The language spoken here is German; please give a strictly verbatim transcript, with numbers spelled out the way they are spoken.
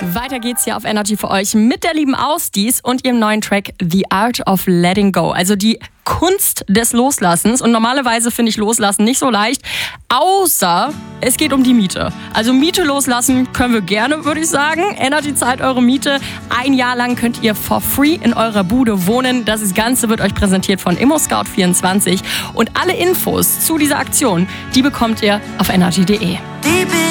Weiter geht's hier auf Energy für euch mit der lieben Ausdies und ihrem neuen Track The Art of Letting Go. Also die Kunst des Loslassens. Und normalerweise finde ich Loslassen nicht so leicht, außer es geht um die Miete. Also Miete loslassen können wir gerne, würde ich sagen. Energy zahlt eure Miete. Ein Jahr lang könnt ihr for free in eurer Bude wohnen. Das Ganze wird euch präsentiert von ImmoScout vierundzwanzig. Und alle Infos zu dieser Aktion, die bekommt ihr auf energy punkt de.